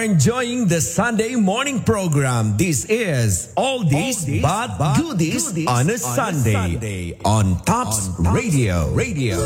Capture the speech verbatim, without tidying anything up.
enjoying the Sunday morning program. This is Oldies, Oldies but, but Goodies, goodies on a Sunday, Sunday on Tops, on Tops Radio. Radio.